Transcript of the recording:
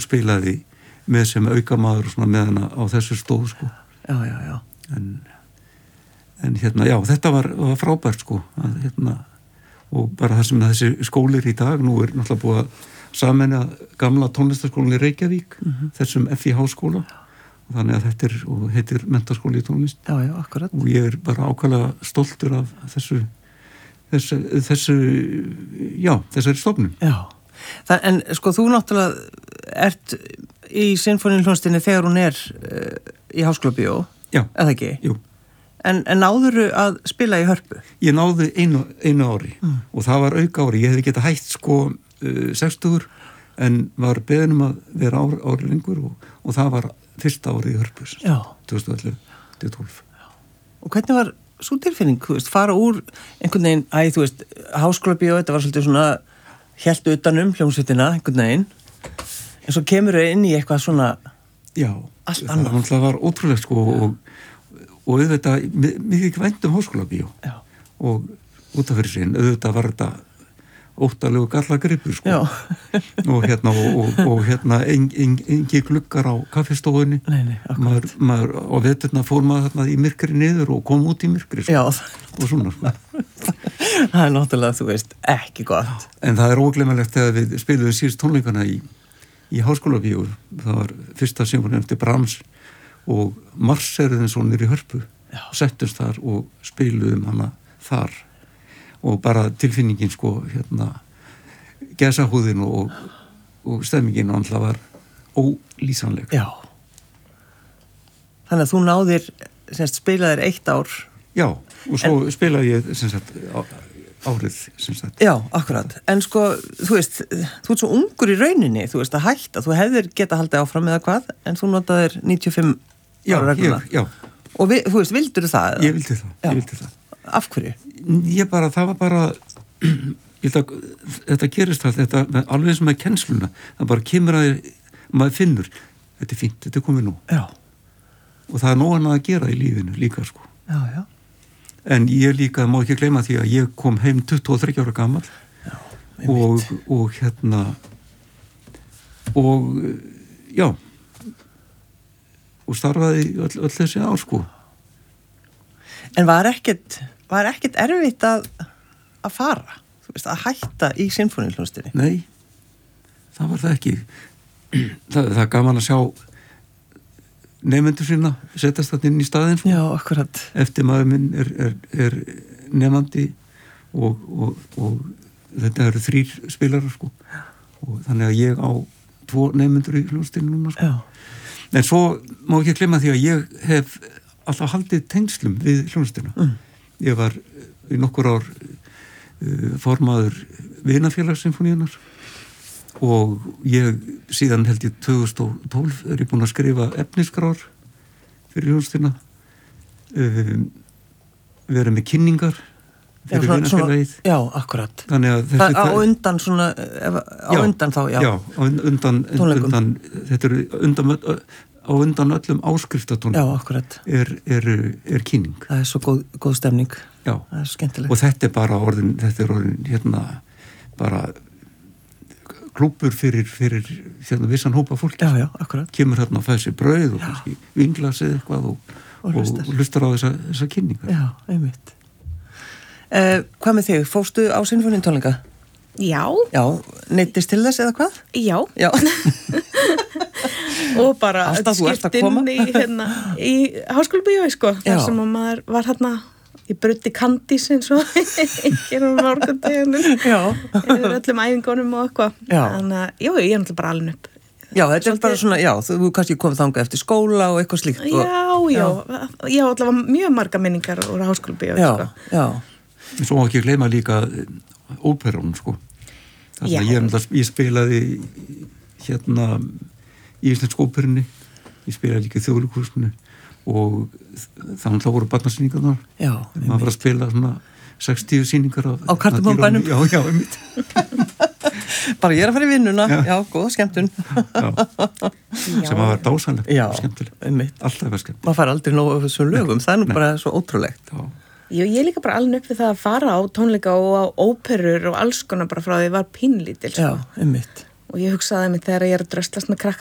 spilaði með sem aukamaður og svona með hana á þessu stóð sko. Já. En já, þetta var frábært sko, að og bara það sem þessi skólir í dag, nú náttúrulega búið að sameina gamla tónlistarskólan í Reykjavík, þessum FIH-skóla, og þannig að þetta heitir menntaskóli í tónlist. Já, akkurat. Og ég bara ákvæmlega stoltur af þessari stofnun. Já, en sko þú náttúrulega ert í sinfóníuhljómsveitinni þegar hún í Háskólabíó, eða ekki? Jú. En náðurðu að spila í Hörpu? Ég náði einu ári og það var auka ári. Ég hefði getað hætt sko 60 en var beðin að vera ári lengur og það var fyrsta árið í Hörpu 2011-12. Og hvernig var svo tilfinning, þú veist, fara úr einhvern veginn, þú veist, Háskólabíó, þetta var svolítið svona hélt utanum hljómsveitina einhvern veginn, en svo kemur þau inn í eitthvað svona allt annað. Það var ótrúlegt sko og auðvitað, mikið ekki vænt Háskólabíó og út af fyrir sín, auðvitað var þetta óttalegu gallagripur sko og engi gluggar á kaffistofunni. Nei, maður á veturna fór maður þarna í myrkri niður og kom út í myrkri sko. Og svona sko. Það náttúrulega, þú veist, ekki gott. En það ógleymanlegt þegar við spiluðum síðust tónleikana í Háskólabíó. Það var fyrsta sinfónían eftir Brahms og Marseruðinsson í Hörpu settust þar og spiluðum hana þar og bara tilfinningin sko gæsahúðin og stemmingin alltaf var ólýsanleg. Já. Þannig að þú náðir spilaðir 1 ár. Já, og svo spilaði ég árið Já, akkurat. En sko, þú veist, þú ert svo ungur í rauninni, þú veist, að hætta, þú hefðir getað haldið áfram eða hvað, en þú notaðir 95 ára regluna. Já. Og þú veist, vildur þú það? Ég vildi það. Af hverju? Það var bara, þetta gerist þetta alveg sem með kennsluna, það bara kemur að maður finnur, þetta er fínt, þetta er komið nú. Já. Og það er nóg annað að gera í lífinu líka sko. Já. En ég líka, má ekki gleyma því að ég kom heim 23 ára gamall og starfaði öll þessi ár sko. En var ekkert erfitt að fara, þú veist, að hætta í sinfóníuhljómsveitinni? Nei, það var það ekki. Það er gaman að sjá nemendur sína setjast það inn í staðinn sko. Já, akkurat. Eftir maður minn er nefandi og þetta eru 3 spilarar sko. Og þannig að ég á 2 nemendur í hljómsveitinni núna sko. Já. En svo má ekki glemma því að ég hef alltaf haldið tengslum við hljómsveitina. Ég var í nokkur ár formaður vinafélagssinfóníunar og ég síðan held ég 2012 er ég búin að skrifa efnisgrár fyrir hljómsveitina, verið með kynningar fyrir vinafélagið. Já, akkurat. Þannig að á undan svona, undan þá, já. Já, undan þetta eru á undan öllum áskriftatónum. Já, akkurat. Er kynning. Það er svo góð stemning. Já. Það er skemmtilegt. Og þetta er orðin bara klúbbur fyrir vissan hópa fólki. Já, akkurat. Kemur að fæða sér brauð og kannski vinglas eða eitthvað og hlustar á þessa kynningar. Já, einmitt. Hvað með þig? Fórstu á sinfóníutónleika? Já. Já, neyddist til þess eða hvað? Já. Og bara skipt inn í Háskólabíó, sko. Þar sem maður var í brutti kandís eins og gerum morgundeginum. Já. Yfir öllum æfingunum og eitthvað. Já. Þannig að, ég er náttúrulega bara alveg upp. Já, þetta er bara svona, þú kannski komið þangað eftir skóla og eitthvað slíkt. Já, allavega mjög marga minningar úr Háskólabíó, sko. Já. Svo má ekki gleyma líka óperun, sko. Þannig að ég spilaði í Íslensku óperunni, ég spilaði líka í Þjóðleikhúsinu og þannig að voru barnasýningarnar. Já. Maður var að spila svona 60 sýningar á Kardimonbænum. Já, einmitt. Bara ég er að fara í vinnuna. Já, góð skemmtun. Sem að vera dásanlegt og skemmtileg. Einmitt. Alltaf var skemmtilegt. Maður fær aldrei nóg af þessum lögum, það er nú bara svo ótrúlegt. Já. Ég er líka bara alveg upp við það að fara á tónleika og á óperur og alls konar bara frá því ég var pínlítil. Já, einmitt. Og ég hugsaði mig þegar ég er að dröslast með